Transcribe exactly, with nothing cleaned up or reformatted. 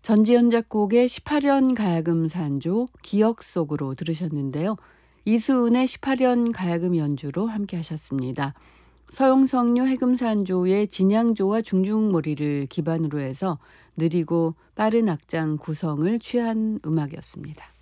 전지현 작곡의 십팔 년 가야금 산조 기억 속으로 들으셨는데요. 이수은의 십팔 년 가야금 연주로 함께 하셨습니다. 서용석류 해금산조의 진양조와 중중머리를 기반으로 해서 느리고 빠른 악장 구성을 취한 음악이었습니다.